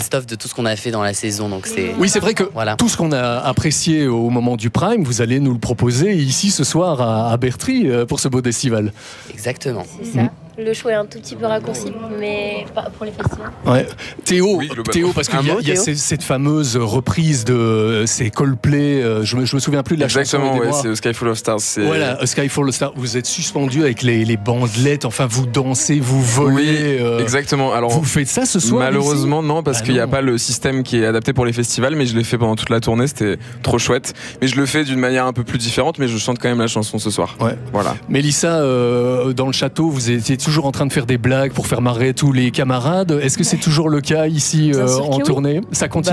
best-of de tout ce qu'on a fait dans la saison. Donc Oui, c'est vrai que tout ce qu'on a apprécié au moment du Prime, vous allez nous le proposer ici ce soir à Bertry pour ce beau festival. Exactement. C'est ça. Le choix est un tout petit peu raccourci, mais pas pour les festivals. Ouais. Théo, parce qu'il y a cette fameuse reprise de ces Coldplay, je me souviens plus de la chanson. Exactement, c'est A Sky Full of Stars. Voilà, A Sky Full of Stars. Vous êtes suspendu avec les bandelettes, enfin vous dansez, vous volez. Oui, exactement. Alors, vous faites ça ce soir? Malheureusement, non, parce qu'il n'y a pas le système qui est adapté pour les festivals, mais je l'ai fait pendant toute la tournée, c'était trop chouette. Mais je le fais d'une manière un peu plus différente, mais je chante quand même la chanson ce soir. Ouais. Voilà. Mélissa, dans le château, vous étiez toujours en train de faire des blagues pour faire marrer tous les camarades. Est-ce que c'est toujours le cas ici en tournée? Ça continue?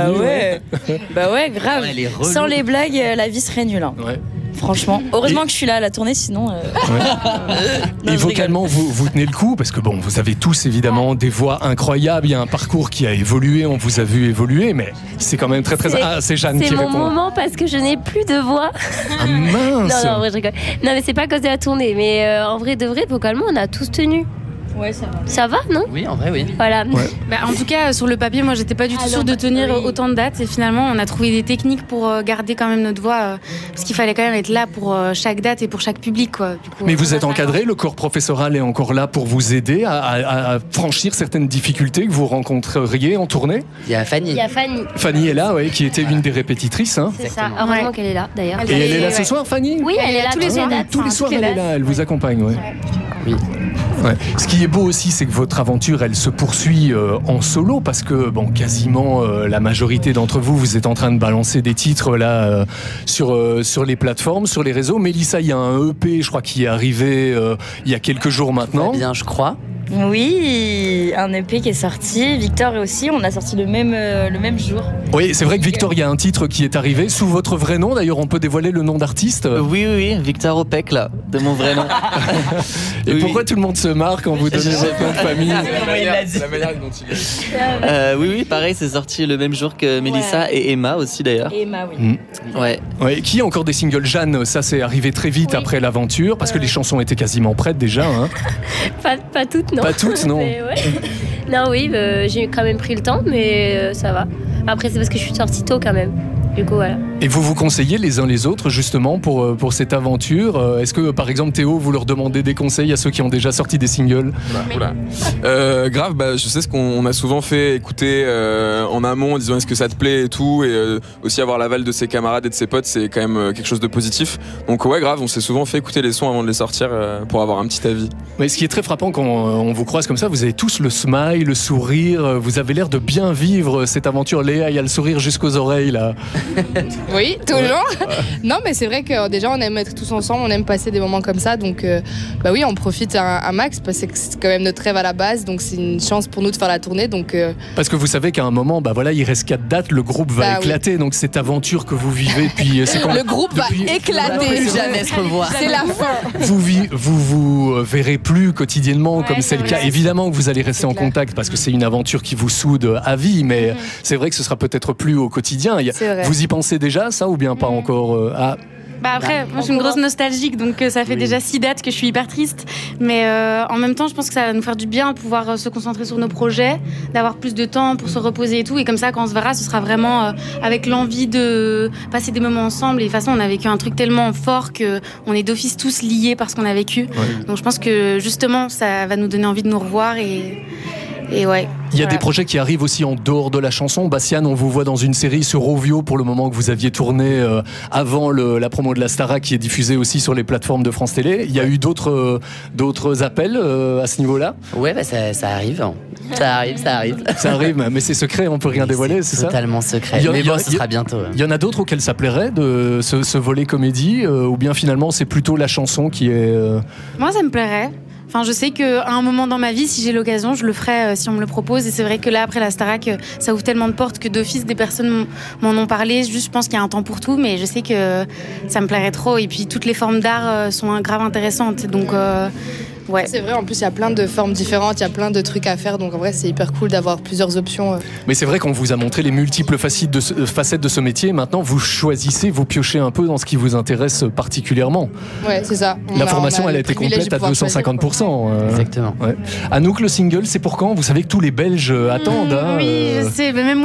Bah ouais, grave. Sans les blagues, la vie serait nulle. Ouais. Franchement, heureusement que je suis là à la tournée, sinon. Non, et vocalement, vous tenez le coup parce que bon, vous avez tous évidemment des voix incroyables. Il y a un parcours qui a évolué, on vous a vu évoluer, mais c'est quand même très. C'est Jeanne qui répond. C'est mon moment parce que je n'ai plus de voix. Ah mince. Non, en vrai, je rigole. Non, mais c'est pas à cause de la tournée, mais en vrai, de vrai, vocalement, on a tous tenu. Ouais, ça va. Ça va, non? Oui, en vrai, oui. Voilà. Ouais. En tout cas, sur le papier, moi, j'étais pas du tout sûre de tenir autant de dates. Et finalement, on a trouvé des techniques pour garder quand même notre voix, parce qu'il fallait quand même être là pour chaque date et pour chaque public, quoi. Du coup, mais vous êtes encadré, le corps professoral est encore là pour vous aider à franchir certaines difficultés que vous rencontreriez en tournée? Il y a Fanny. Fanny est là, qui était une des répétitrices. Hein. C'est ça. Heureusement qu'elle est là, d'ailleurs. Et elle est là ce soir, Fanny? Oui, elle est là tous les soirs. Tous les soirs, elle est là, elle vous accompagne. Oui. Ouais. Ce qui est beau aussi, c'est que votre aventure, elle se poursuit en solo, parce que quasiment la majorité d'entre vous êtes en train de balancer des titres là sur les plateformes, sur les réseaux. Mélissa, il y a un EP, je crois, qui est arrivé il y a quelques jours maintenant. Bien, je crois. Oui, un EP qui est sorti. Victor aussi, on a sorti le même jour. Oui, c'est vrai que Victor, il y a un titre qui est arrivé sous votre vrai nom. D'ailleurs, on peut dévoiler le nom d'artiste. Oui, Victor Opec, là, de mon vrai nom. Et pourquoi tout le monde se marre quand vous donnez votre nom de famille? La manière dont il est. Oui, pareil, c'est sorti le même jour que Mélissa et Emma aussi, d'ailleurs. Emma, oui. Ouais. Qui a encore des singles? Jeanne, ça c'est arrivé très vite après l'aventure, parce que les chansons étaient quasiment prêtes déjà. Hein. Pas toutes, non. Pas toutes, non. Non, oui, j'ai quand même pris le temps, mais ça va. Après, c'est parce que je suis sortie tôt quand même. Du coup, voilà. Et vous conseillez les uns les autres justement pour cette aventure? Est-ce que par exemple Théo, vous leur demandez des conseils à ceux qui ont déjà sorti des singles? Grave, je sais ce qu'on a souvent fait écouter en amont en disant est-ce que ça te plaît et tout, et aussi avoir l'aval de ses camarades et de ses potes, c'est quand même quelque chose de positif. Donc ouais, grave, on s'est souvent fait écouter les sons avant de les sortir pour avoir un petit avis. Mais ce qui est très frappant quand on vous croise comme ça, vous avez tous le smile, le sourire, vous avez l'air de bien vivre cette aventure. Léa, il y a le sourire jusqu'aux oreilles là. Oui, toujours. Non, mais c'est vrai que déjà on aime être tous ensemble, on aime passer des moments comme ça, donc oui, on profite un max parce que c'est quand même notre rêve à la base, donc c'est une chance pour nous de faire la tournée. Donc parce que vous savez qu'à un moment, il reste 4 dates, le groupe va éclater, donc cette aventure que vous vivez, puis c'est quand le groupe va éclater, jamais se revoir. C'est la fin. Vous verrez plus quotidiennement comme c'est le cas. Évidemment que vous allez rester en contact parce que c'est une aventure qui vous soude à vie, mais c'est vrai que ce sera peut-être plus au quotidien. Vous y pensez déjà ça ou bien pas encore? Après, moi je suis une grosse nostalgique, donc ça fait déjà 6 dates que je suis hyper triste, mais en même temps je pense que ça va nous faire du bien de pouvoir se concentrer sur nos projets, d'avoir plus de temps pour se reposer et tout, et comme ça quand on se verra ce sera vraiment avec l'envie de passer des moments ensemble. Et de toute façon on a vécu un truc tellement fort qu'on est d'office tous liés par ce qu'on a vécu, donc je pense que justement ça va nous donner envie de nous revoir et ouais. Il y a des projets qui arrivent aussi en dehors de la chanson. Bastian, on vous voit dans une série sur Ovio pour le moment que vous aviez tourné avant la promo de la Starac qui est diffusée aussi sur les plateformes de France Télé. Il y a eu d'autres appels à ce niveau-là? Ouais, ça arrive. Ça arrive. Ça arrive, mais c'est secret, on peut rien dévoiler, c'est ça? Totalement secret. Mais bon, ce sera bientôt. Il y en a d'autres auxquels ça plairait de ce volet comédie, ou bien finalement c'est plutôt la chanson qui est... Moi ça me plairait. Enfin, je sais qu'à un moment dans ma vie, si j'ai l'occasion, je le ferai si on me le propose. Et c'est vrai que là, après la Starac, ça ouvre tellement de portes que d'office, des personnes m'en ont parlé. Juste, je pense qu'il y a un temps pour tout, mais je sais que ça me plairait trop. Et puis, toutes les formes d'art sont grave intéressantes. Donc, ouais. C'est vrai, en plus, il y a plein de formes différentes, il y a plein de trucs à faire. Donc, en vrai, c'est hyper cool d'avoir plusieurs options. Mais c'est vrai qu'on vous a montré les multiples facettes de ce métier. Maintenant, vous choisissez, vous piochez un peu dans ce qui vous intéresse particulièrement. Ouais, c'est ça. La formation, elle a été complète à 250%. Exactement. Anouk, le single, c'est pour quand? Vous savez que tous les Belges attendent. Oui, je sais. Mais même